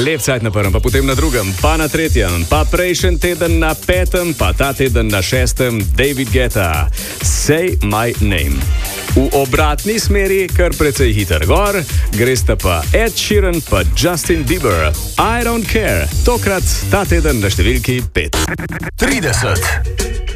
Lep cajt na prvem, pa potem na drugem, pa na tretjem, pa prejšnji teden na petem, pa ta teden na šestem, David Guetta, Say My Name. V obratni smeri, kar precej hiter gor, gresta pa Ed Sheeran pa Justin Bieber. I Don't Care, tokrat ta teden na številki 5. 30.